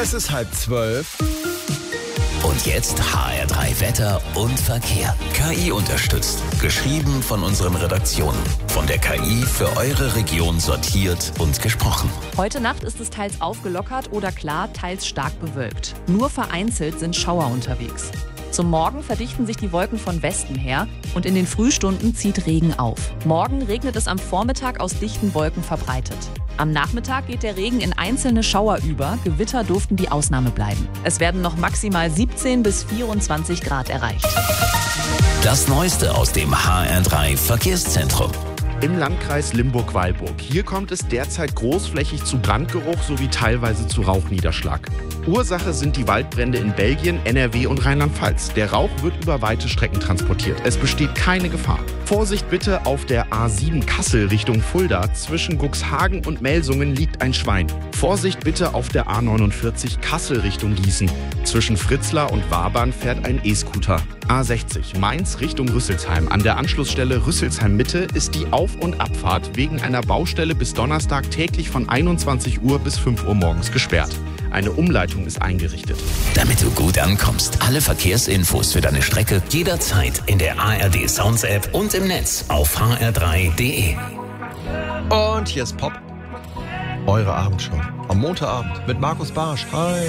Es ist 11:30. Und jetzt HR3 Wetter und Verkehr. KI unterstützt. Geschrieben von unseren Redaktionen. Von der KI für eure Region sortiert und gesprochen. Heute Nacht ist es teils aufgelockert oder klar, teils stark bewölkt. Nur vereinzelt sind Schauer unterwegs. Zum Morgen verdichten sich die Wolken von Westen her und in den Frühstunden zieht Regen auf. Morgen regnet es am Vormittag aus dichten Wolken verbreitet. Am Nachmittag geht der Regen in einzelne Schauer über, Gewitter durften die Ausnahme bleiben. Es werden noch maximal 17 bis 24 Grad erreicht. Das Neueste aus dem HR3 Verkehrszentrum. Im Landkreis Limburg-Weilburg. Hier kommt es derzeit großflächig zu Brandgeruch sowie teilweise zu Rauchniederschlag. Ursache sind die Waldbrände in Belgien, NRW und Rheinland-Pfalz. Der Rauch wird über weite Strecken transportiert. Es besteht keine Gefahr. Vorsicht bitte auf der A7 Kassel Richtung Fulda. Zwischen Cuxhagen und Melsungen liegt ein Schwein. Vorsicht bitte auf der A49 Kassel Richtung Gießen. Zwischen Fritzlar und Wabern fährt ein E-Scooter. A60 Mainz Richtung Rüsselsheim. An der Anschlussstelle Rüsselsheim Mitte ist die Auf- und Abfahrt wegen einer Baustelle bis Donnerstag täglich von 21 Uhr bis 5 Uhr morgens gesperrt. Eine Umleitung ist eingerichtet. Damit du gut ankommst, alle Verkehrsinfos für deine Strecke jederzeit in der ARD Sounds App und im Netz auf hr3.de. Und hier ist Pop. Eure Abendshow. Am Montagabend mit Markus Barsch. Hi.